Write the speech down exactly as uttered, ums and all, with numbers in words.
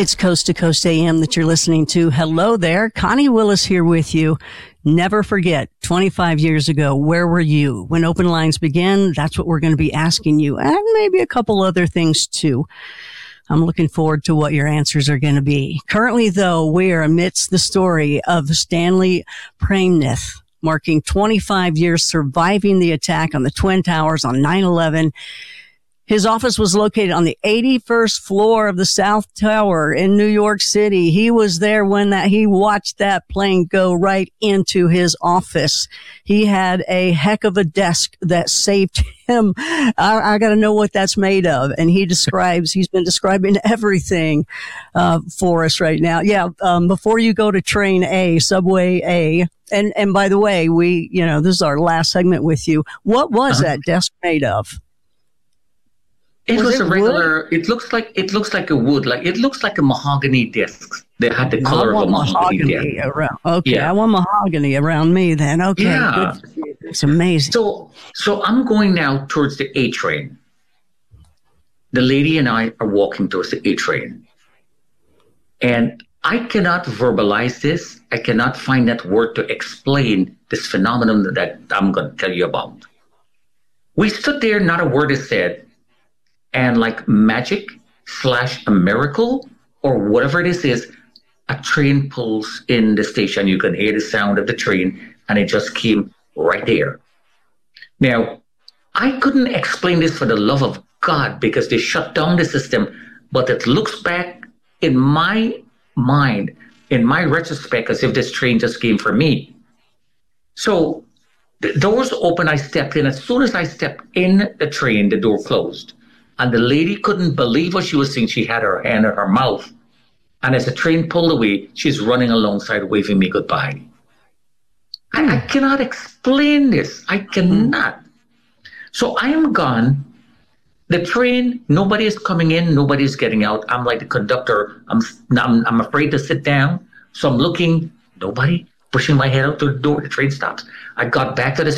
It's Coast to Coast A M that you're listening to. Hello there. Connie Willis here with you. Never forget, twenty-five years ago, where were you? When open lines begin, that's what we're going to be asking you, and maybe a couple other things too. I'm looking forward to what your answers are going to be. Currently, though, we are amidst the story of Stanley Praimnath, marking twenty-five years surviving the attack on the Twin Towers on nine eleven. His office was located on the eighty-first floor of the South Tower in New York City. He was there when that, he watched that plane go right into his office. He had a heck of a desk that saved him. I, I got to know what that's made of. And he describes, he's been describing everything, uh, for us right now. Yeah. Um, before you go to train A, subway A, and, and by the way, we, you know, this is our last segment with you. What was uh-huh. that desk made of? It was, was it a regular. Wood? It looks like it looks like a wood. Like it looks like a mahogany disc. They had the color of a mahogany, mahogany disc. Around. Okay, yeah. I want mahogany around me then. Okay, yeah. Good. It's amazing. So, so I'm going now towards the A train. The lady and I are walking towards the A train, and I cannot verbalize this. I cannot find that word to explain this phenomenon that I'm going to tell you about. We stood there, not a word is said. And like magic slash a miracle or whatever it is, is a train pulls in the station. You can hear the sound of the train and it just came right there. Now, I couldn't explain this for the love of God because they shut down the system, but it looks back in my mind, in my retrospect, as if this train just came for me. So the doors open, I stepped in. As soon as I stepped in the train, the door closed. And the lady couldn't believe what she was seeing. She had her hand in her mouth. And as the train pulled away, she's running alongside, waving me goodbye. Mm. I, I cannot explain this. I cannot. Mm. So I am gone. The train, nobody is coming in. Nobody is getting out. I'm like the conductor. I'm, I'm, I'm afraid to sit down. So I'm looking. Nobody. Pushing my head out the door. The train stops. I got back to the